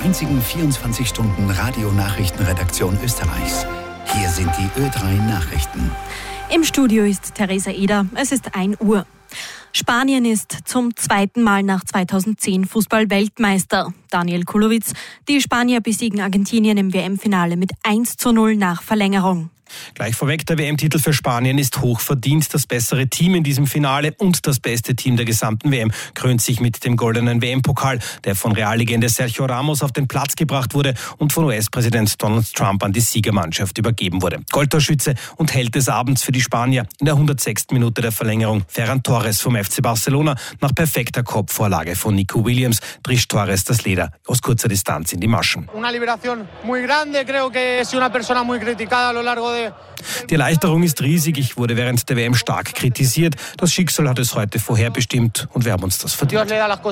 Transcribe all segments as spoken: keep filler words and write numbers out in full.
einzigen vierundzwanzig Stunden Radionachrichtenredaktion Österreichs. Hier sind die Ö drei Nachrichten. Im Studio ist Theresa Eder. Es ist ein Uhr. Spanien ist zum zweiten Mal nach zweitausendzehn Fußball-Weltmeister. Daniel Kulowitz. Die Spanier besiegen Argentinien im W M-Finale mit eins zu null nach Verlängerung. Gleich vorweg, der W M-Titel für Spanien ist hochverdient. Das bessere Team in diesem Finale und das beste Team der gesamten W M krönt sich mit dem goldenen W M-Pokal, der von Reallegende Sergio Ramos auf den Platz gebracht wurde und von U S-Präsident Donald Trump an die Siegermannschaft übergeben wurde. Goldtorschütze und Held des Abends für die Spanier in der hundertsechsten Minute der Verlängerung. Ferran Torres vom F C Barcelona. Nach perfekter Kopfvorlage von Nico Williams trischt Torres das Leder aus kurzer Distanz in die Maschen. Una liberación muy grande. Creo que es una persona muy criticada a lo largo de Die Erleichterung ist riesig. Ich wurde während der W M stark kritisiert. Das Schicksal hat es heute vorherbestimmt und wir haben uns das verdient,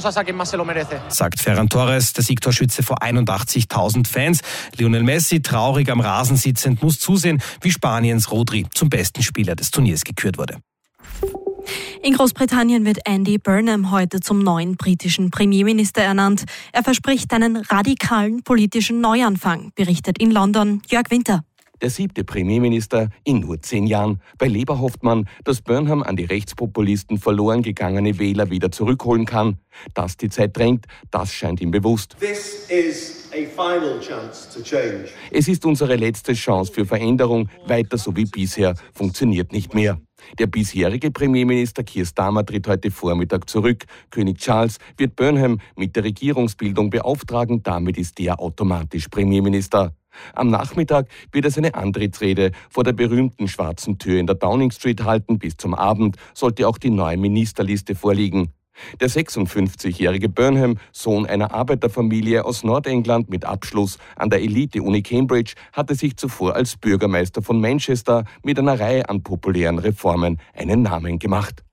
sagt Ferran Torres, der Siegtorschütze vor einundachtzigtausend Fans. Lionel Messi, traurig am Rasen sitzend, muss zusehen, wie Spaniens Rodri zum besten Spieler des Turniers gekürt wurde. In Großbritannien wird Andy Burnham heute zum neuen britischen Premierminister ernannt. Er verspricht einen radikalen politischen Neuanfang, berichtet in London Jörg Winter. Der siebte Premierminister in nur zehn Jahren. Bei Labour hofft man, dass Burnham an die Rechtspopulisten verloren gegangene Wähler wieder zurückholen kann. Dass die Zeit drängt, das scheint ihm bewusst. This is a final chance to change. Es ist unsere letzte Chance für Veränderung. Weiter so wie bisher funktioniert nicht mehr. Der bisherige Premierminister Keir Starmer tritt heute Vormittag zurück. König Charles wird Burnham mit der Regierungsbildung beauftragen. Damit ist er automatisch Premierminister. Am Nachmittag wird er seine Antrittsrede vor der berühmten schwarzen Tür in der Downing Street halten. Bis zum Abend sollte auch die neue Ministerliste vorliegen. Der sechsundfünfzigjährige Burnham, Sohn einer Arbeiterfamilie aus Nordengland mit Abschluss an der Elite-Uni Cambridge, hatte sich zuvor als Bürgermeister von Manchester mit einer Reihe an populären Reformen einen Namen gemacht.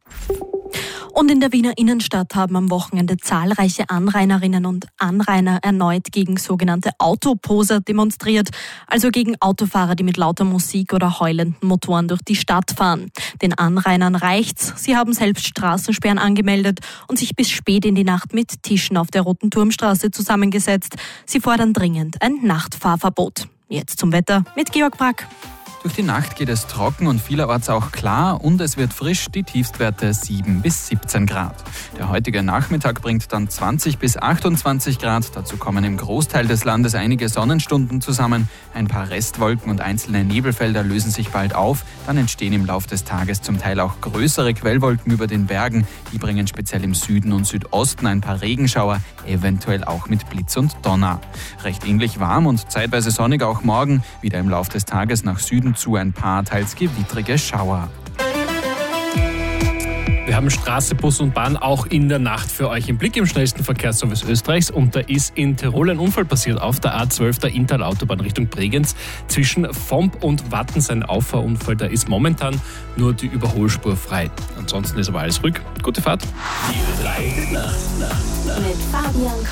Und in der Wiener Innenstadt haben am Wochenende zahlreiche Anrainerinnen und Anrainer erneut gegen sogenannte Autoposer demonstriert, also gegen Autofahrer, die mit lauter Musik oder heulenden Motoren durch die Stadt fahren. Den Anrainern reicht's. Sie haben selbst Straßensperren angemeldet und sich bis spät in die Nacht mit Tischen auf der Roten Turmstraße zusammengesetzt. Sie fordern dringend ein Nachtfahrverbot. Jetzt zum Wetter mit Georg Brack. Durch die Nacht geht es trocken und vielerorts auch klar und es wird frisch, die Tiefstwerte sieben bis siebzehn Grad. Der heutige Nachmittag bringt dann zwanzig bis achtundzwanzig Grad. Dazu kommen im Großteil des Landes einige Sonnenstunden zusammen. Ein paar Restwolken und einzelne Nebelfelder lösen sich bald auf. Dann entstehen im Laufe des Tages zum Teil auch größere Quellwolken über den Bergen. Die bringen speziell im Süden und Südosten ein paar Regenschauer, eventuell auch mit Blitz und Donner. Recht ähnlich warm und zeitweise sonnig auch morgen. Wieder im Laufe des Tages nach Süden zu ein paar teils gewittrige Schauer. Wir haben Straße, Bus und Bahn auch in der Nacht für euch im Blick im schnellsten Verkehrsservice Österreichs. Und da ist in Tirol ein Unfall passiert auf der A zwölf, der Inntal-Autobahn Richtung Bregenz. Zwischen Vomp und Wattens ein Auffahrunfall. Da ist momentan nur die Überholspur frei. Ansonsten ist aber alles ruhig. Gute Fahrt. Die Ö drei Nacht, Nacht, Nacht. Mit Fabian